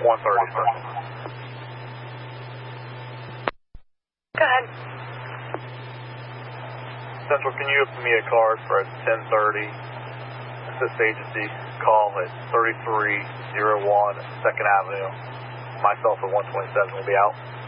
130, sir. Go ahead. Central, can you open me a card for a 1030 assist agency call at 3301 2nd Avenue? Myself at 127 will be out.